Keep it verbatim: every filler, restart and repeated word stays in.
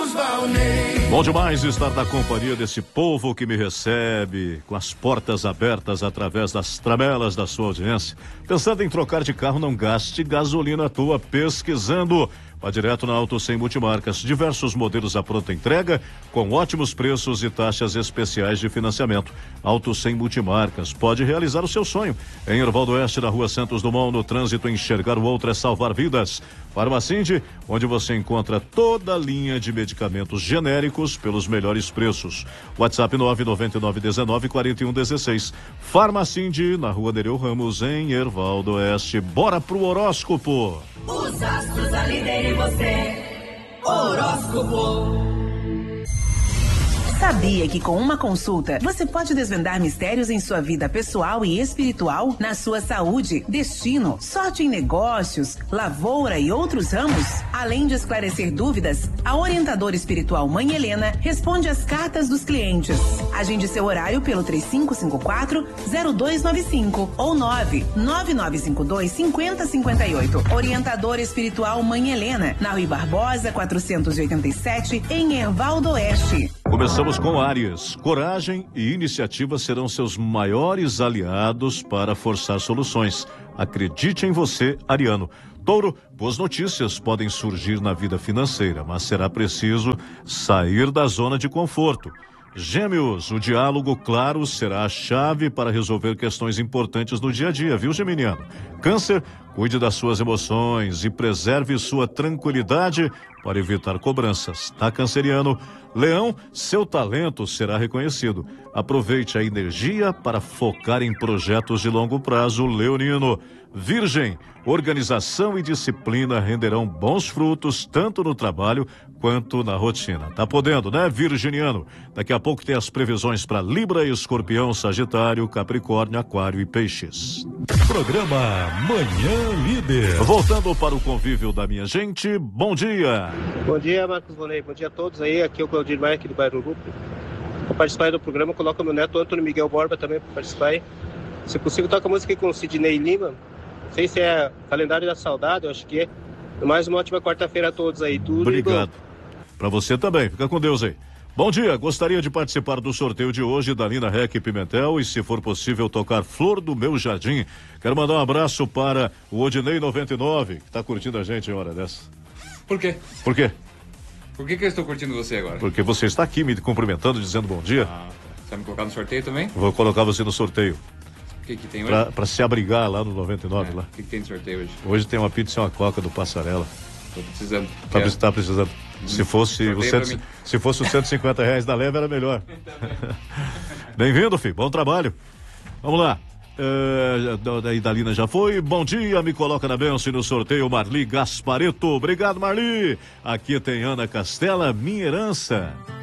Bom demais estar na companhia desse povo que me recebe com as portas abertas através das tramelas da sua audiência. Pensando em trocar de carro, não gaste gasolina à toa pesquisando. Vá direto na Auto cem Multimarcas. Diversos modelos à pronta entrega com ótimos preços e taxas especiais de financiamento. Auto cem Multimarcas. Pode realizar o seu sonho. Em Erval do Oeste, na Rua Santos Dumont, no trânsito, enxergar o outro é salvar vidas. Farmacinde, onde você encontra toda a linha de medicamentos genéricos pelos melhores preços. WhatsApp nove nove nove um nove quatro um um seis. Farmacinde, na Rua Nereu Ramos, em Erval do Oeste. Bora pro horóscopo. Os astros alinham em você. Horóscopo. Sabia que com uma consulta você pode desvendar mistérios em sua vida pessoal e espiritual, na sua saúde, destino, sorte em negócios, lavoura e outros ramos? Além de esclarecer dúvidas, a orientadora espiritual Mãe Helena responde às cartas dos clientes. Agende seu horário pelo três cinco cinco quatro, zero dois nove cinco ou nove nove nove cinco dois, cinco zero cinco oito. Orientadora espiritual Mãe Helena, na Rui Barbosa, quatrocentos e oitenta e sete, em Erval do Oeste. Começamos com Áries. Coragem e iniciativa serão seus maiores aliados para forçar soluções. Acredite em você, Ariano. Touro, boas notícias podem surgir na vida financeira, mas será preciso sair da zona de conforto. Gêmeos, o diálogo claro será a chave para resolver questões importantes no dia a dia, viu, geminiano? Câncer, cuide das suas emoções e preserve sua tranquilidade para evitar cobranças, tá, canceriano? Leão, seu talento será reconhecido. Aproveite a energia para focar em projetos de longo prazo, leonino. Virgem, organização e disciplina renderão bons frutos tanto no trabalho quanto na rotina. Tá podendo, né, virginiano? Daqui a pouco tem as previsões para Libra, Escorpião, Sagitário, Capricórnio, Aquário e Peixes. Programa Manhã Líder. Voltando para o convívio da minha gente, bom dia. Bom dia, Marcos Volney. Bom dia a todos aí. Aqui é o Claudir Maia, aqui do bairro Grupo. Para participar do programa, coloca meu neto Antônio Miguel Borba também para participar. Se possível, toca a música aqui com o Sidney Lima. Não sei se é Calendário da Saudade, eu acho que é. Mais uma ótima quarta-feira a todos aí. Tudo obrigado. Para você também. Fica com Deus aí. Bom dia, gostaria de participar do sorteio de hoje da Nina Rec Pimentel e, se for possível, tocar Flor do Meu Jardim. Quero mandar um abraço para o Odinei noventa e nove, que está curtindo a gente em hora dessa. Por quê? Por quê? Por que que eu estou curtindo você agora? Porque você está aqui me cumprimentando, dizendo bom dia. Ah, tá. Você vai me colocar no sorteio também? Vou colocar você no sorteio. O que que tem hoje? Para se abrigar lá no noventa e nove. É, lá. O que que tem de sorteio hoje? Hoje tem uma pizza e uma coca do Passarela. Tô precisando. Tá, Quero. tá precisando. Se fosse, o cento, se fosse os cento e cinquenta reais da leve, era melhor. Bem-vindo, filho. Bom trabalho. Vamos lá. É, da Idalina já foi. Bom dia, me coloca na bênção e no sorteio Marli Gaspareto. Obrigado, Marli. Aqui tem Ana Castela, Minha Herança.